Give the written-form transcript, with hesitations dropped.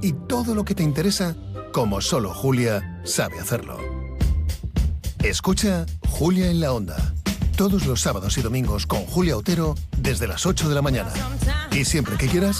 y todo lo que te interesa, como solo Julia sabe hacerlo. Escucha Julia en la Onda, todos los sábados y domingos con Julia Otero desde las 8 de la mañana. Y siempre que quieras,